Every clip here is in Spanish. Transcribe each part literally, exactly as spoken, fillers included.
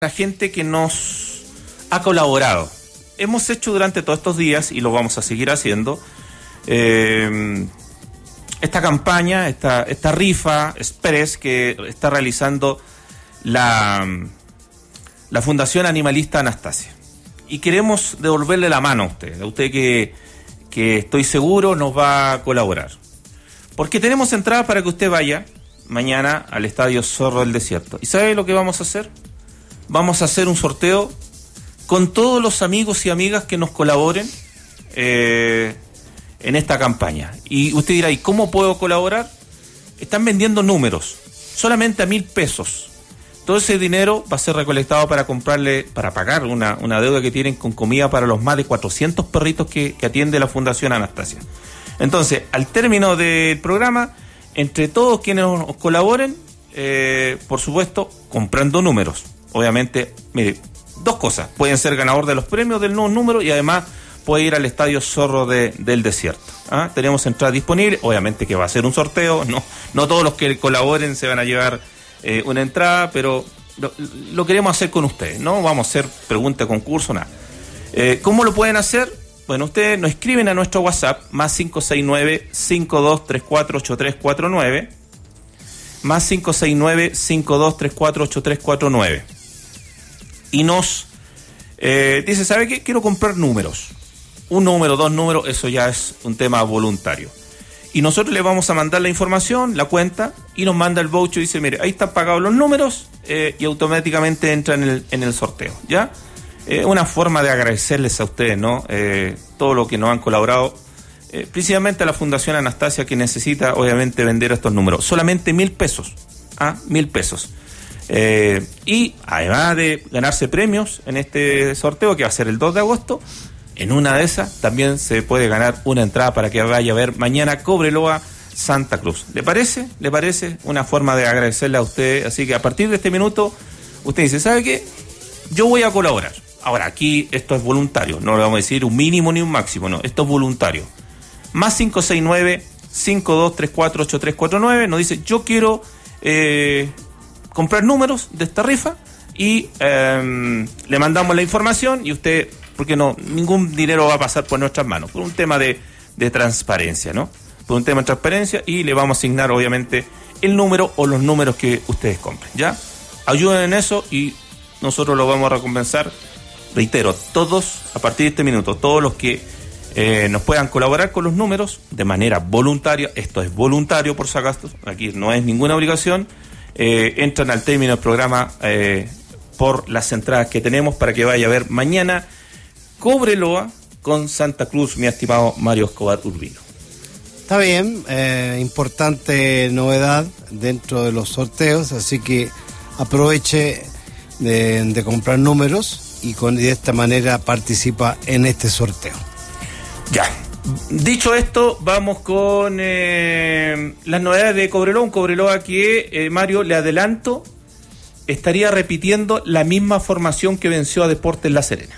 la gente que nos ha colaborado. Hemos hecho durante todos estos días, y lo vamos a seguir haciendo, eh, esta campaña, esta, esta rifa express que está realizando la, la Fundación Animalista Anastasia. Y queremos devolverle la mano a usted, a usted que, que estoy seguro nos va a colaborar. Porque tenemos entradas para que usted vaya mañana al Estadio Zorro del Desierto. ¿Y sabe lo que vamos a hacer? Vamos a hacer un sorteo con todos los amigos y amigas que nos colaboren eh, en esta campaña. Y usted dirá, ¿y cómo puedo colaborar? Están vendiendo números, solamente a mil pesos. Todo ese dinero va a ser recolectado para comprarle, para pagar una, una deuda que tienen con comida para los más de cuatrocientos perritos que, que atiende la Fundación Anastasia. Entonces, al término del programa, entre todos quienes nos colaboren, eh, por supuesto, comprando números. Obviamente, mire, dos cosas. Pueden ser ganador de los premios del nuevo número y además puede ir al Estadio Zorro de, del Desierto. ¿Ah? Tenemos entradas disponibles. Obviamente que va a ser un sorteo. No, no todos los que colaboren se van a llevar eh, una entrada, pero lo, lo queremos hacer con ustedes. No vamos a hacer pregunta, concurso, nada. Eh, ¿Cómo lo pueden hacer? Bueno, ustedes nos escriben a nuestro WhatsApp, más cinco seis nueve, cinco dos tres cuatro, ocho tres cuatro nueve, más cinco seis nueve, cinco dos tres cuatro, ocho tres cuatro nueve. Y nos eh, dice, ¿sabe qué? Quiero comprar números. Un número, dos números, eso ya es un tema voluntario. Y nosotros le vamos a mandar la información, la cuenta, y nos manda el voucher y dice, mire, ahí están pagados los números eh, y automáticamente entra en el, en el sorteo, ¿ya? Eh, una forma de agradecerles a ustedes, ¿no? Eh, todo lo que nos han colaborado, eh, principalmente a la Fundación Anastasia, que necesita, obviamente, vender estos números. Solamente mil pesos, ¿ah? Mil pesos. Eh, y además de ganarse premios en este sorteo que va a ser el dos de agosto, en una de esas también se puede ganar una entrada para que vaya a ver mañana Cobreloa Santa Cruz. ¿Le parece? ¿Le parece? Una forma de agradecerle a usted. Así que a partir de este minuto usted dice, ¿sabe qué? Yo voy a colaborar. Ahora, aquí esto es voluntario, no le vamos a decir un mínimo ni un máximo, no, esto es voluntario. Más cinco seis nueve, cinco dos tres cuatro, ocho tres cuatro nueve nos dice, yo quiero eh, comprar números de esta rifa y eh, le mandamos la información y usted, porque no, ningún dinero va a pasar por nuestras manos, por un tema de, de transparencia, ¿no? Por un tema de transparencia y le vamos a asignar obviamente el número o los números que ustedes compren, ¿ya? Ayuden en eso y nosotros lo vamos a recompensar. Reitero, todos, a partir de este minuto, todos los que eh, nos puedan colaborar con los números de manera voluntaria, esto es voluntario por si acaso, aquí no es ninguna obligación, eh, entran al término del programa eh, por las entradas que tenemos para que vaya a ver mañana Cobreloa con Santa Cruz, mi estimado Mario Escobar Urbino. Está bien, eh, importante novedad dentro de los sorteos, así que aproveche de, de comprar números y con de esta manera participa en este sorteo. Ya, dicho esto, vamos con eh, las novedades de Cobreloa, un Cobreloa que, eh, Mario, le adelanto, estaría repitiendo la misma formación que venció a Deportes La Serena.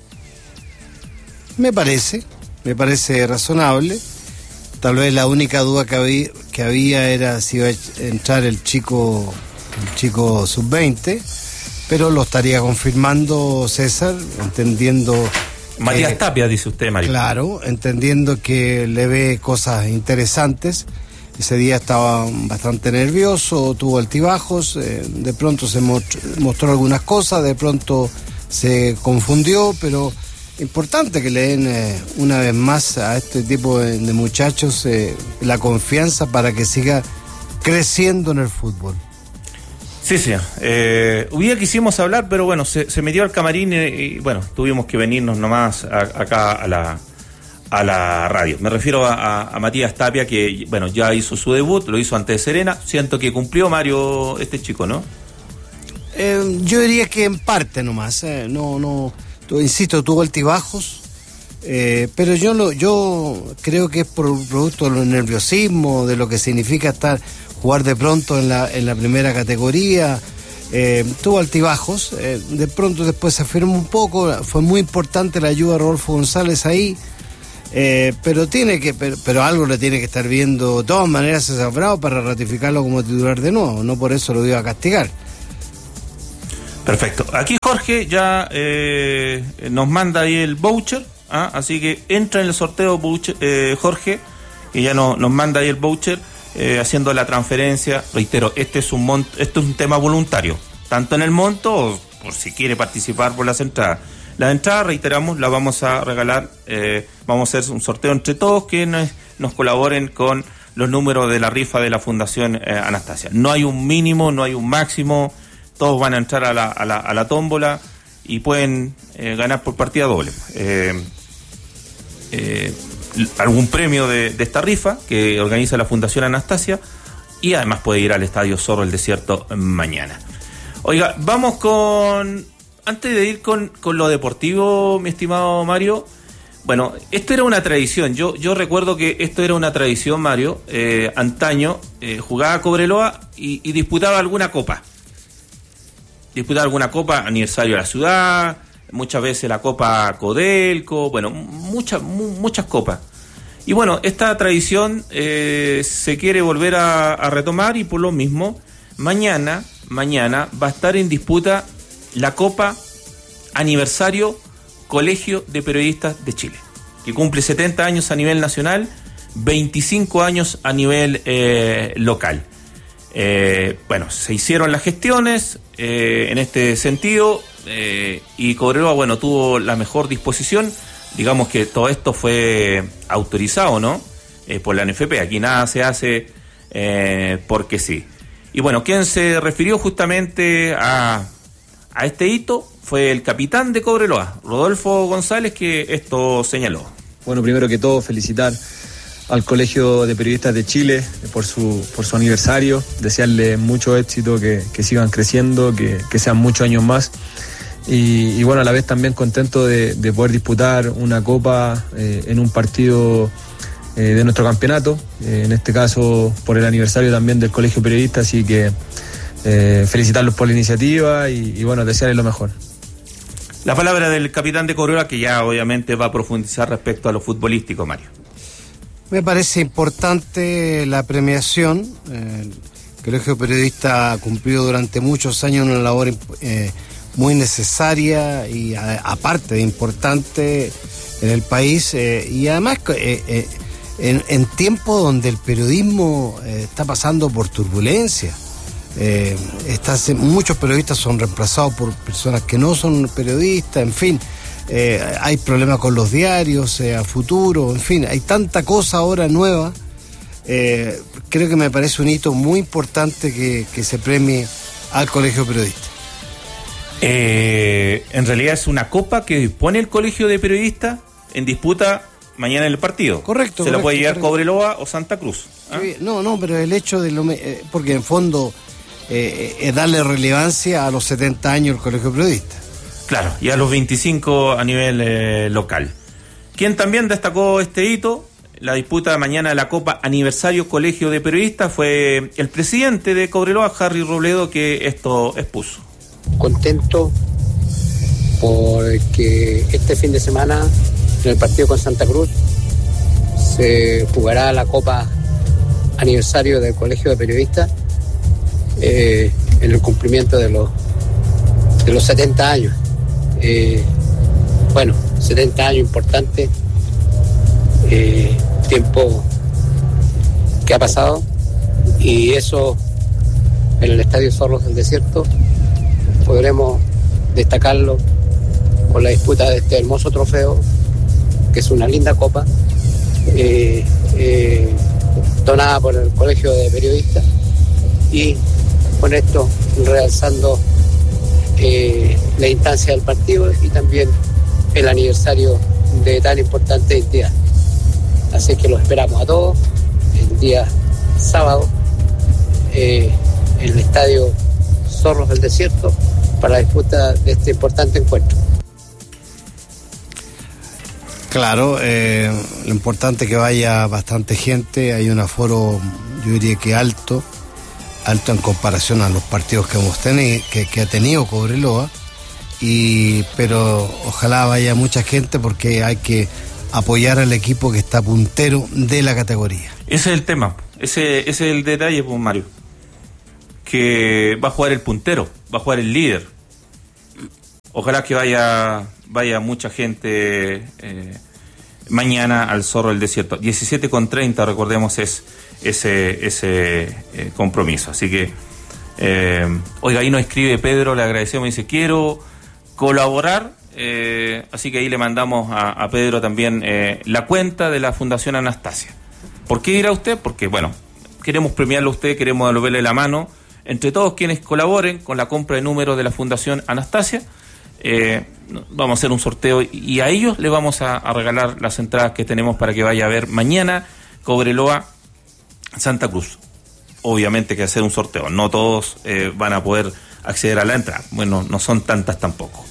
Me parece, me parece razonable. Tal vez la única duda que había, que había era si iba a entrar el chico, el chico sub veinte, pero lo estaría confirmando César, entendiendo... Matías Tapia, dice usted, Mario. Claro, entendiendo que le ve cosas interesantes. Ese día estaba bastante nervioso, tuvo altibajos, eh, de pronto se mostró, mostró algunas cosas, de pronto se confundió, pero importante que le den eh, una vez más a este tipo de, de muchachos eh, la confianza para que siga creciendo en el fútbol. Sí, sí. Eh, hoy día quisimos hablar, pero bueno, se, se metió al camarín y, y bueno, tuvimos que venirnos nomás a, acá a la, a la radio. Me refiero a, a, a Matías Tapia, que bueno, ya hizo su debut, lo hizo ante Serena. Siento que cumplió, Mario, este chico, ¿no? Eh, yo diría que en parte nomás. Eh, no, no, tu, insisto, tuvo altibajos, eh, pero yo, lo, yo creo que es por producto del nerviosismo, de lo que significa estar... jugar de pronto en la, en la primera categoría, eh, tuvo altibajos, eh, de pronto después se afirmó un poco, fue muy importante la ayuda de Rodolfo González ahí, eh, pero tiene que pero, pero algo le tiene que estar viendo de todas maneras César Bravo para ratificarlo como titular de nuevo, no por eso lo iba a castigar. Perfecto. Aquí Jorge ya eh, nos manda ahí el voucher, ¿ah? Así que entra en el sorteo voucher, eh, Jorge, y ya no, nos manda ahí el voucher eh, haciendo la transferencia. Reitero, este es un monto, esto es un tema voluntario, tanto en el monto o por si quiere participar por las entradas. Las entradas, reiteramos, las vamos a regalar, eh, vamos a hacer un sorteo entre todos que nos, nos colaboren con los números de la rifa de la Fundación eh, Anastasia. No hay un mínimo, no hay un máximo, todos van a entrar a la, a la, a la tómbola y pueden eh, ganar por partida doble. Eh, eh, algún premio de, de esta rifa que organiza la Fundación Anastasia y además puede ir al Estadio Zorro del Desierto mañana. Oiga, vamos con... Antes de ir con, con lo deportivo, mi estimado Mario, bueno, esto era una tradición. Yo yo recuerdo que esto era una tradición, Mario. Eh, antaño eh, jugaba Cobreloa y, y disputaba alguna copa. Disputaba alguna copa, aniversario de la ciudad, muchas veces la Copa Codelco, bueno, muchas mu, muchas copas. Y bueno, esta tradición eh, se quiere volver a, a retomar y por lo mismo, mañana, mañana va a estar en disputa la Copa Aniversario Colegio de Periodistas de Chile, que cumple setenta años a nivel nacional, veinticinco años a nivel eh, local. Eh, bueno, se hicieron las gestiones eh, en este sentido eh, y Cobreloa, bueno, tuvo la mejor disposición. Digamos que todo esto fue autorizado, ¿no? Eh, por la N F P. Aquí nada se hace eh, porque sí. Y bueno, quien se refirió justamente a A este hito fue el capitán de Cobreloa, Rodolfo González, que esto señaló. Bueno, primero que todo, felicitar al Colegio de Periodistas de Chile por su por su aniversario, desearle mucho éxito, que, que sigan creciendo, que, que sean muchos años más. Y, y bueno, a la vez también contento de, de poder disputar una copa eh, en un partido eh, de nuestro campeonato, eh, en este caso por el aniversario también del Colegio de Periodistas, así que Eh, felicitarlos por la iniciativa y, y bueno, desearles lo mejor. La palabra del capitán de Cobreloa, que ya obviamente va a profundizar respecto a lo futbolístico, Mario. Me parece importante la premiación. El Colegio Periodista ha cumplido durante muchos años una labor eh, muy necesaria y a, aparte de importante en el país eh, y además eh, eh, en, en tiempos donde el periodismo eh, está pasando por turbulencia. Eh, estas, muchos periodistas son reemplazados por personas que no son periodistas, en fin, eh, hay problemas con los diarios eh, a futuro, en fin, hay tanta cosa ahora nueva. Eh, creo que me parece un hito muy importante que, que se premie al Colegio de Periodistas. Eh, en realidad es una copa que dispone el Colegio de Periodistas en disputa mañana en el partido. Correcto. Se correcto, la puede llevar correcto. Cobreloa o Santa Cruz. ¿Ah? No, no, pero el hecho de lo... Eh, porque en fondo... Eh, eh, darle relevancia a los setenta años del Colegio de Periodistas. Claro, y a los veinticinco a nivel eh, local. Quien también destacó este hito, la disputa de mañana de la Copa Aniversario Colegio de Periodistas, fue el presidente de Cobreloa, Harry Robledo, que esto expuso. Contento porque este fin de semana en el partido con Santa Cruz se jugará la Copa Aniversario del Colegio de Periodistas. Eh, en el cumplimiento de los de los setenta años. Eh, bueno, setenta años importante, eh, tiempo que ha pasado, y eso en el Estadio Zorros del Desierto podremos destacarlo con la disputa de este hermoso trofeo, que es una linda copa, eh, eh, donada por el Colegio de Periodistas, y con esto realzando eh, la instancia del partido y también el aniversario de tan importante entidad. Así que los esperamos a todos el día sábado eh, en el Estadio Zorros del Desierto para la disputa de este importante encuentro. Claro, eh, lo importante es que vaya bastante gente, hay un aforo, yo diría que alto, alto en comparación a los partidos que hemos tenido, que, que ha tenido Cobreloa, y pero ojalá vaya mucha gente porque hay que apoyar al equipo que está puntero de la categoría. Ese es el tema, ese, ese es el detalle, pues, Mario, que va a jugar el puntero, va a jugar el líder. ojalá que vaya vaya mucha gente eh, mañana al Zorro del Desierto. diecisiete con treinta, recordemos, es ese ese eh, compromiso. Así que, eh, oiga, ahí nos escribe Pedro, le agradecemos, dice, quiero colaborar, eh, así que ahí le mandamos a, a Pedro también eh, la cuenta de la Fundación Anastasia. ¿Por qué dirá usted? Porque, bueno, queremos premiarlo a usted, queremos devolverle la mano entre todos quienes colaboren con la compra de números de la Fundación Anastasia. Eh, vamos a hacer un sorteo y a ellos le vamos a, a regalar las entradas que tenemos para que vaya a ver mañana Cobreloa Santa Cruz. Obviamente que hacer un sorteo, no todos eh, van a poder acceder a la entrada, bueno, no son tantas tampoco.